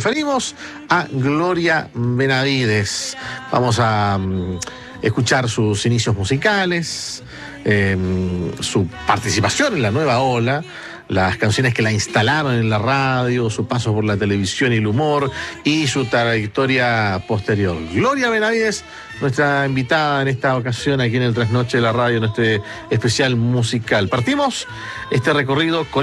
referimos a Gloria Benavides. Vamos a escuchar sus inicios musicales, su participación en la Nueva Ola, las canciones que la instalaron en la radio, su paso por la televisión y el humor y su trayectoria posterior. Gloria Benavides, nuestra invitada en esta ocasión aquí en el Trasnoche de la Radio, en este especial musical. Partimos este recorrido con